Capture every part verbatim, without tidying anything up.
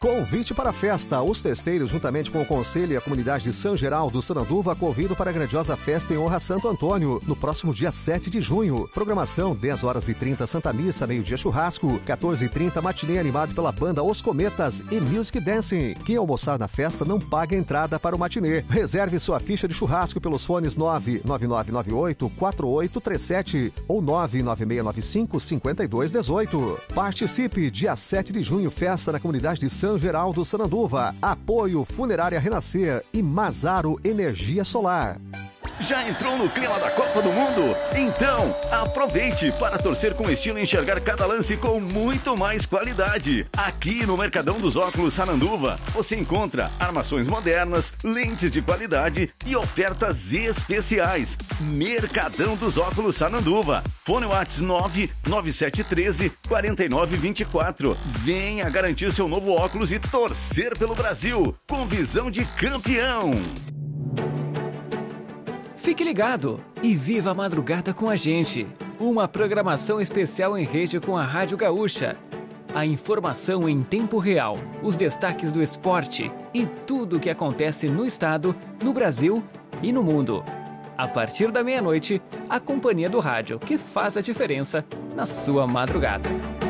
Convite para a festa. Os festeiros, juntamente com o Conselho e a comunidade de São Geraldo, Sananduva, convidam para a grandiosa festa em honra a Santo Antônio, no próximo dia sete de junho. Programação, dez horas e trinta Santa Missa, meio-dia churrasco, quatorze e trinta matinê animado pela banda Os Cometas e Music Dancing. Quem almoçar na festa não paga entrada para o matinê. Reserve sua ficha de churrasco pelos fones nove nove nove nove oito quatro oito três sete ou nove nove seis nove cinco cinco dois um oito. Participe, dia sete de junho, festa na comunidade de São Geraldo, Sananduva. Apoio Funerária Renascer e Mazaro Energia Solar. Já entrou no clima da Copa do Mundo? Então, aproveite para torcer com estilo e enxergar cada lance com muito mais qualidade. Aqui no Mercadão dos Óculos Sananduva, você encontra armações modernas, lentes de qualidade e ofertas especiais. Mercadão dos Óculos Sananduva. Fone WhatsApp nove nove sete um três quatro nove dois quatro. Venha garantir seu novo óculos e torcer pelo Brasil com visão de campeão. Fique ligado e viva a madrugada com a gente. Uma programação especial em rede com a Rádio Gaúcha. A informação em tempo real, os destaques do esporte e tudo o que acontece no estado, no Brasil e no mundo. A partir da meia-noite, a companhia do rádio que faz a diferença na sua madrugada.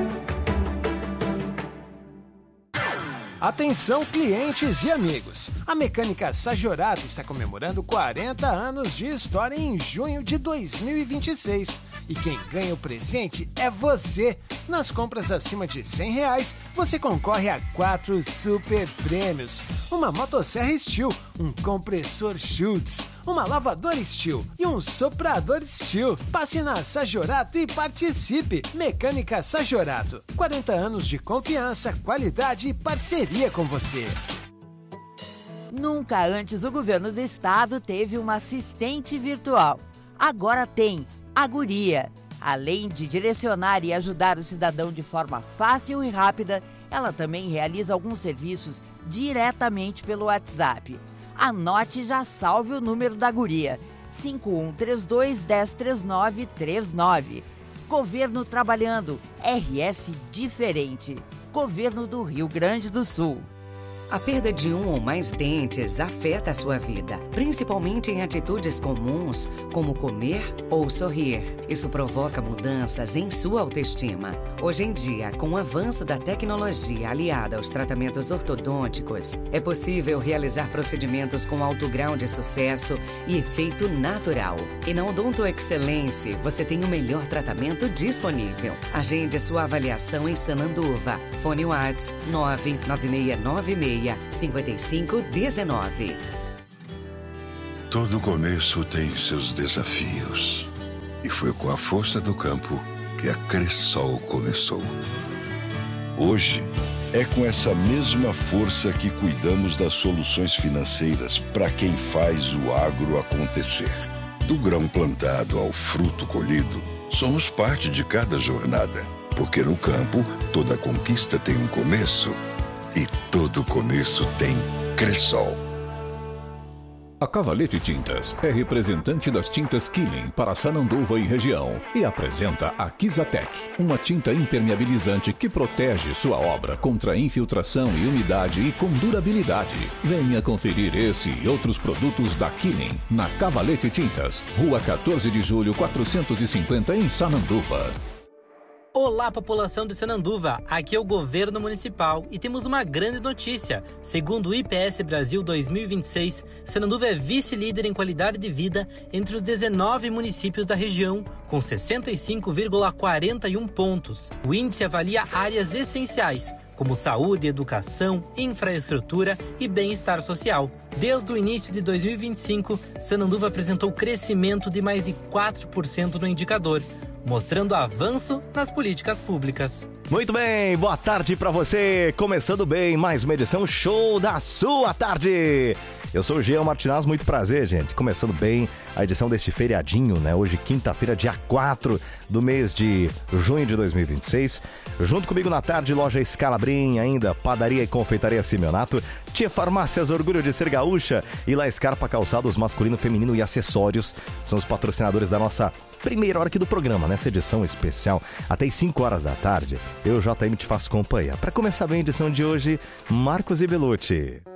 Atenção, clientes e amigos! A Mecânica Sajorato está comemorando quarenta anos de história em junho de dois mil e vinte e seis. E quem ganha o presente é você! Nas compras acima de cem reais, você concorre a quatro super prêmios. Uma motosserra Steel, um compressor Schultz, uma lavadora Steel e um soprador Steel. Passe na Sajorato e participe! Mecânica Sajorato, quarenta anos de confiança, qualidade e parceria com você. Nunca antes o governo do estado teve uma assistente virtual. Agora tem a Guria. Além de direcionar e ajudar o cidadão de forma fácil e rápida, ela também realiza alguns serviços diretamente pelo WhatsApp. Anote e já salve o número da Guria, cinco um três dois, um zero três nove três nove. Governo trabalhando, R S diferente. Governo do Rio Grande do Sul. A perda de um ou mais dentes afeta a sua vida, principalmente em atitudes comuns, como comer ou sorrir. Isso provoca mudanças em sua autoestima. Hoje em dia, com o avanço da tecnologia aliada aos tratamentos ortodônticos, é possível realizar procedimentos com alto grau de sucesso e efeito natural. E na Odonto Excelência, você tem o melhor tratamento disponível. Agende sua avaliação em Sananduva. Fone WhatsApp nove nove seis nove seis cinco cinco um nove. Todo começo tem seus desafios. E foi com a força do campo que a Cressol começou. Hoje, é com essa mesma força que cuidamos das soluções financeiras para quem faz o agro acontecer. Do grão plantado ao fruto colhido, somos parte de cada jornada. Porque no campo, toda conquista tem um começo. E todo começo tem Cressol. A Cavalete Tintas é representante das tintas Killing para Sananduva e região e apresenta a Kizatec, uma tinta impermeabilizante que protege sua obra contra infiltração e umidade e com durabilidade. Venha conferir esse e outros produtos da Killing na Cavalete Tintas, Rua quatorze de julho quatrocentos e cinquenta em Sananduva. Olá, população de Sananduva, aqui é o Governo Municipal e temos uma grande notícia. Segundo o I P S Brasil dois mil e vinte e seis, Sananduva é vice-líder em qualidade de vida entre os dezenove municípios da região, com sessenta e cinco vírgula quarenta e um pontos. O índice avalia áreas essenciais, como saúde, educação, infraestrutura e bem-estar social. Desde o início de dois mil e vinte e cinco, Sananduva apresentou crescimento de mais de quatro por cento no indicador, mostrando avanço nas políticas públicas. Muito bem, boa tarde pra você. Começando bem, mais uma edição show da sua tarde. Eu sou o Jean Martinaz, muito prazer, gente. Começando bem a edição deste feriadinho, né? Hoje, quinta-feira, dia quatro do mês de junho de dois mil e vinte e seis. Junto comigo na tarde, loja Scalabrin, ainda padaria e confeitaria Simeonato, Tia Farmácias Orgulho de Ser Gaúcha e La Scarpa Calçados masculino, feminino e acessórios. São os patrocinadores da nossa primeira hora aqui do programa, nessa edição especial, até às cinco horas da tarde, eu, J M, te faço companhia. Para começar bem a edição de hoje, Marcos e Belucci.